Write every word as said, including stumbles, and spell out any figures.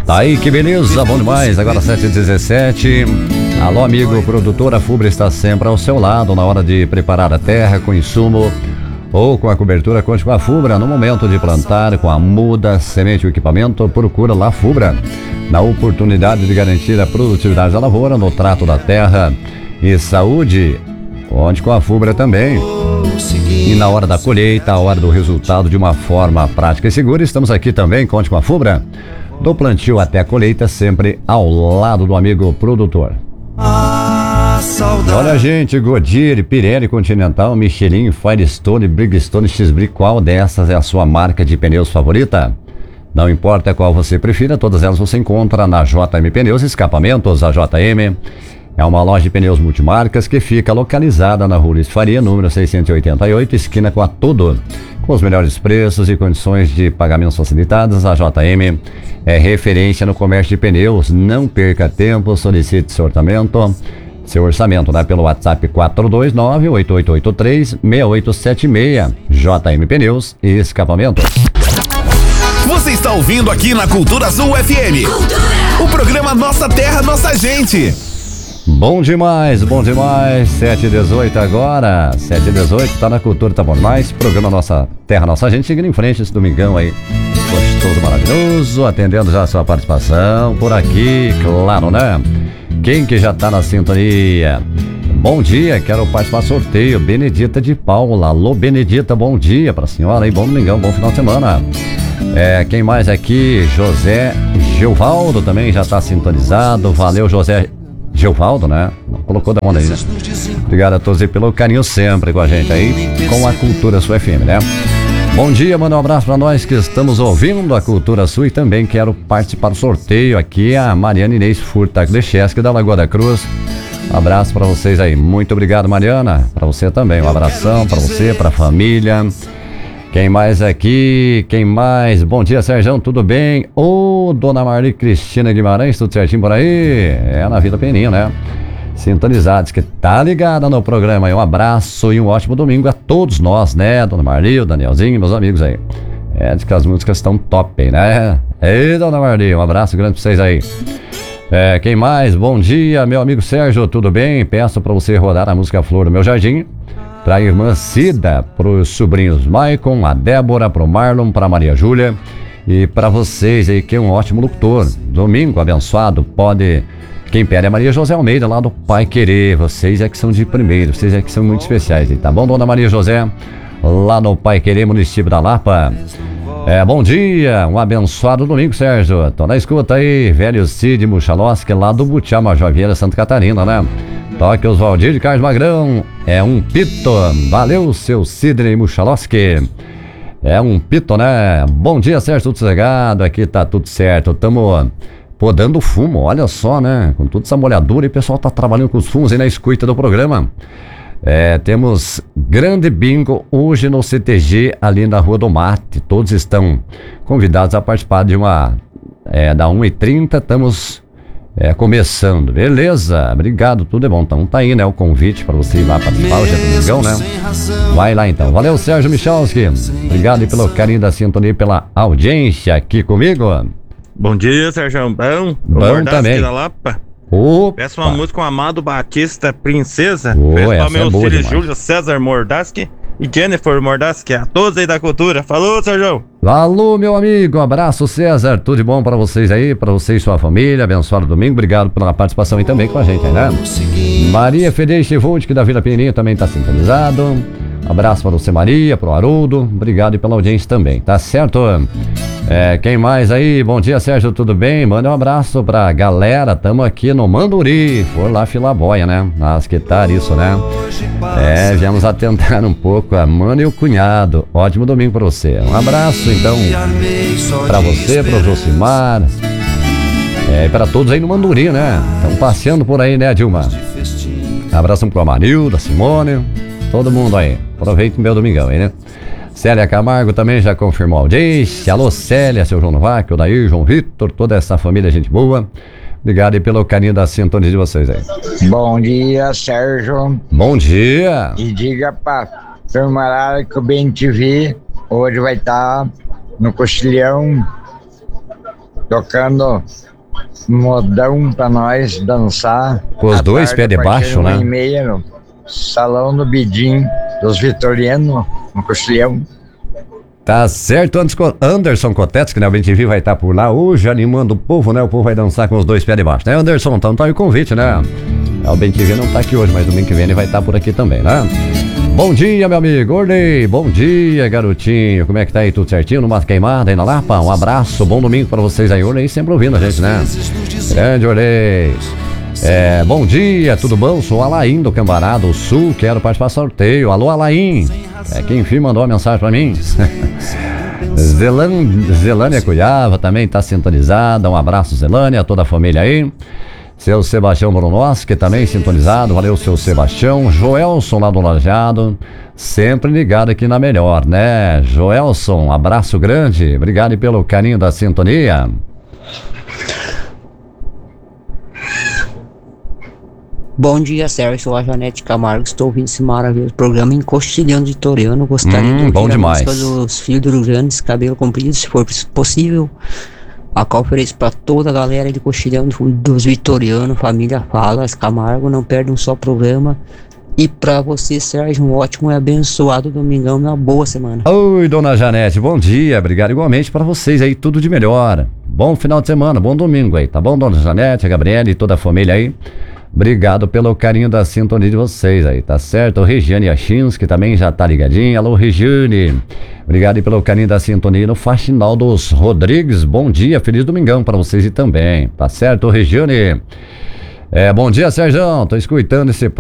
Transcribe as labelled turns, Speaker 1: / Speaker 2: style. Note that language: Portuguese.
Speaker 1: Tá aí, que beleza, bom demais. Agora sete e dezessete. Alô, amigo produtor, a Fubra está sempre ao seu lado na hora de preparar a terra com insumo ou com a cobertura. Conte com a Fubra no momento de plantar, com a muda, semente ou equipamento. Procura lá a Fubra na oportunidade de garantir a produtividade da lavoura, no trato da terra e saúde. Conte com a Fubra também. E na hora da colheita, a hora do resultado, de uma forma prática e segura, estamos aqui também. Conte com a Fubra, do plantio até a colheita, sempre ao lado do amigo produtor. Olha, gente, Goodyear, Pirelli, Continental, Michelin, Firestone, Bridgestone, X-Brick, qual dessas é a sua marca de pneus favorita? Não importa qual você prefira, todas elas você encontra na J M Pneus Escapamentos. A J M é uma loja de pneus multimarcas que fica localizada na Rua Luiz Faria, número seiscentos e oitenta e oito, esquina com a Tudo. Com os melhores preços e condições de pagamentos facilitados, a J M é referência no comércio de pneus. Não perca tempo, solicite seu orçamento, seu orçamento, né, pelo WhatsApp quatro dois nove, oito oito oito três, seis oito sete seis. J M Pneus e Escapamentos.
Speaker 2: Você está ouvindo aqui na Cultura Azul F M. Cultura. O programa Nossa Terra, Nossa Gente.
Speaker 1: Bom demais, bom demais. sete e dezoito agora. sete e dezoito, tá na Cultura, tá bom demais. Programa Nossa Terra, Nossa Gente. Seguindo em frente esse domingão aí. Gostoso, maravilhoso. Atendendo já a sua participação por aqui, claro, né? Quem que já tá na sintonia? Bom dia, quero participar do sorteio. Benedita de Paula. Alô, Benedita, bom dia pra senhora aí. Bom domingão, bom final de semana. É, quem mais aqui? José Gilvaldo também já tá sintonizado. Valeu, José Gilvaldo, né? Colocou da onda aí, né? Obrigado a todos aí pelo carinho sempre com a gente aí, com a Cultura Sul F M, né? Bom dia, manda um abraço pra nós que estamos ouvindo a Cultura Sul e também quero participar do sorteio aqui, a Mariana Inês Furtaglecheski da Lagoa da Cruz. Um abraço pra vocês aí, muito obrigado, Mariana, pra você também, um abração pra você, pra família. Quem mais aqui? Quem mais? Bom dia, Sérgio, tudo bem? Ô, dona Marli Cristina Guimarães, tudo certinho por aí? É, na Vila Peninha, né? Sintonizados, que tá ligada no programa aí. Um abraço e um ótimo domingo a todos nós, né? Dona Marli, o Danielzinho, meus amigos aí. É, diz que as músicas estão top aí, né? Ei, dona Marli, um abraço grande pra vocês aí. É, quem mais? Bom dia, meu amigo Sérgio, tudo bem? Peço pra você rodar a música Flor do Meu Jardim, pra irmã Cida, pros sobrinhos Maicon, a Débora, pro Marlon, pra Maria Júlia e pra vocês aí, que é um ótimo locutor. Domingo abençoado, pode... Quem pede é Maria José Almeida, lá do Pai Querer. Vocês é que são de primeiro, vocês é que são muito especiais aí, tá bom, dona Maria José? Lá no Pai Querer, município da Lapa. É, bom dia, um abençoado domingo, Sérgio. Tô na escuta aí, velho Cid Muxaloski, lá do Butiá, Major Vieira, Santa Catarina, né? Toque Oswaldir de Carlos Magrão, é um pito. Valeu, seu Sidney Muxaloski. É um pito, né? Bom dia, Sérgio, tudo sossegado, aqui tá tudo certo. Tamo podando fumo, olha só, né? Com toda essa molhadura e o pessoal tá trabalhando com os fumos aí na escuta do programa. É, temos grande bingo hoje no C T G, ali na Rua do Mate. Todos estão convidados a participar de uma... É, da uma e trinta, estamos... É, começando, beleza, obrigado, tudo é bom, então tá aí, né, o convite pra você ir lá participar, hoje é domingão, né, vai lá então, valeu Sérgio Michalski, obrigado aí pelo carinho da sintonia, pela audiência aqui comigo.
Speaker 3: Bom dia, Sérgio, bom,
Speaker 1: bom também.
Speaker 3: Da Lapa.
Speaker 1: Opa.
Speaker 3: Peço uma música com Amado Batista, Princesa,
Speaker 1: oh,
Speaker 3: peço
Speaker 1: para
Speaker 3: meus
Speaker 1: é
Speaker 3: filhos
Speaker 1: demais.
Speaker 3: Júlio César Mordaski e Jennifer Mordaski, a todos aí da cultura. Falou, Sérgio.
Speaker 1: Alô, meu amigo, um abraço, César, tudo de bom pra vocês aí, pra você e sua família, abençoado domingo, obrigado pela participação aí também com a gente aí, né? Maria Fedeixe Voltk da Vila Peninha também tá sintonizado, abraço pra você, Maria, pro Haroldo, obrigado pela audiência também, tá certo? É, quem mais aí? Bom dia, Sérgio, tudo bem? Manda um abraço pra galera, tamo aqui no Manduri, for lá Filaboia, né? Mas que tal isso, né? É, viemos atentar um pouco a mãe e o cunhado. Ótimo domingo pra você. Um abraço, então, pra você, pro Josimar, é, pra todos aí no Manduri, né? Estão passeando por aí, né, Dilma? Abraço pro Amanilda, Simone, todo mundo aí. Aproveita o meu domingão aí, né? Célia Camargo também já confirmou a audiência. Alô, Célia, seu João Novac, o Daí, João Vitor, toda essa família, gente boa. Obrigado aí pelo carinho da sintonia de vocês aí.
Speaker 4: Bom dia, Sérgio.
Speaker 1: Bom dia.
Speaker 4: E diga pra firmarada que o B N T V hoje vai estar no Coxilhão tocando modão pra nós dançar.
Speaker 1: Com os
Speaker 4: à
Speaker 1: dois
Speaker 4: tarde,
Speaker 1: pés de
Speaker 4: a partir
Speaker 1: baixo,
Speaker 4: de uma
Speaker 1: né?
Speaker 4: e meia, no Salão do Bidim dos Vitorianos, no Cochilhão.
Speaker 1: Tá certo, Anderson Cotetes, que né, o B T V vai estar por lá hoje animando o povo, né? O povo vai dançar com os dois pés de baixo, né, Anderson? Então tá aí o convite, né? O B T V não tá aqui hoje, mas domingo que vem ele vai estar por aqui também, né? Bom dia, meu amigo Ornei, bom dia, garotinho, como é que tá aí, tudo certinho? No Mato Queimada, aí na Lapa, um abraço, bom domingo pra vocês aí, Ornei, sempre ouvindo a gente, né? Grande Ornei. É, bom dia, tudo bom? Sou Alain do Cambará do Sul, quero participar do sorteio. Alô, Alain. É, quem enfim mandou uma mensagem pra mim. Zelan, Zelânia Cuiava também tá sintonizada. Um abraço, Zelânia, toda a família aí. Seu Sebastião Brunoschi também sintonizado. Valeu, seu Sebastião. Joelson lá do Lajeado, sempre ligado aqui na melhor, né? Joelson, um abraço grande. Obrigado pelo carinho da sintonia.
Speaker 5: Bom dia, Sérgio. Sou a Janete Camargo. Estou ouvindo esse maravilhoso programa em Cochilhão de Vitoriano. Gostaria
Speaker 1: hum,
Speaker 5: de ouvir
Speaker 1: bom
Speaker 5: a
Speaker 1: demais.
Speaker 5: música dos Filhos do Rio Grande, Cabelo Comprido, se for possível. A qual ofereço para toda a galera de Cochilhão dos Vitorianos, família Falas Camargo. Não perde um só programa. E para você, Sérgio, um ótimo e abençoado domingão, uma boa semana.
Speaker 1: Oi, dona Janete, bom dia. Obrigado igualmente para vocês aí, tudo de melhor. Bom final de semana, bom domingo aí, tá bom, dona Janete, a Gabriela e toda a família aí. Obrigado pelo carinho da sintonia de vocês aí, tá certo? O Regiane Achinski também já tá ligadinha. Alô, Regiane. Obrigado aí pelo carinho da sintonia no Faxinal dos Rodrigues. Bom dia, feliz domingão pra vocês e também, tá certo, Regiane? É, bom dia, Sérgio. Tô escutando esse